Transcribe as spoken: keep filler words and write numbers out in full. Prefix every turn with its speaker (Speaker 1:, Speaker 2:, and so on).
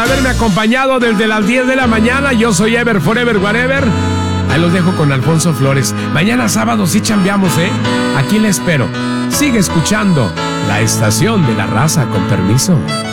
Speaker 1: haberme acompañado desde las diez de la mañana. Yo soy Ever Forever Whatever. Ahí los dejo con Alfonso Flores. Mañana sábado sí chambeamos, ¿eh? Aquí le espero. Sigue escuchando La Estación de la Raza, con permiso.